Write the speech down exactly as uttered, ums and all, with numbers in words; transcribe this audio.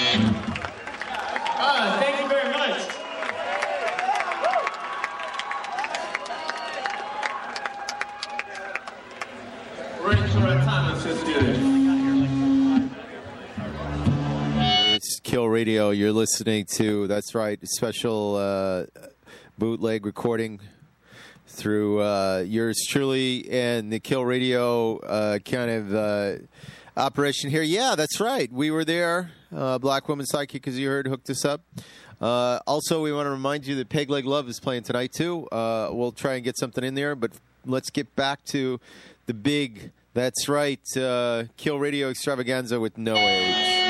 Uh, thank you very much. We're ready for our time. Let's just do it. It's Kill Radio. You're listening to, that's right, special uh, bootleg recording through uh, yours truly and the Kill Radio uh, kind of uh, operation here. Yeah, that's right. We were there. Uh, Black Woman Sidekick, as you heard, hooked us up. Uh, also, we want to remind you that Peg Leg Love is playing tonight, too. Uh, we'll try and get something in there, but let's get back to the big, that's right, uh, Kill Radio extravaganza with No Age.